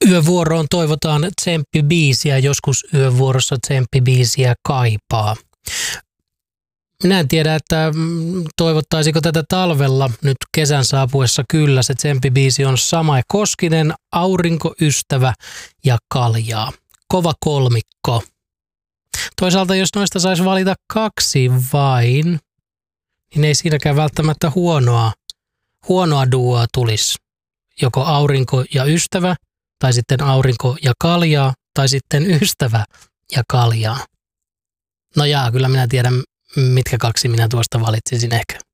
Yövuoroon toivotaan tsemppibiisiä, joskus yövuorossa tsemppibiisiä kaipaa. Minä en tiedä, että toivottaisiko tätä talvella nyt kesän saapuessa kyllä. Se tsemppibiisi on Samae Koskinen, Aurinkoystävä ja Kaljaa. Kova kolmikko. Toisaalta jos noista saisi valita kaksi vain, niin ei siinäkään välttämättä huonoa duoa tulisi. Joko Aurinko ja Ystävä, tai sitten Aurinko ja Kaljaa, tai sitten Ystävä ja Kaljaa. No jaa, kyllä minä tiedän, mitkä kaksi minä tuosta valitsisin ehkä.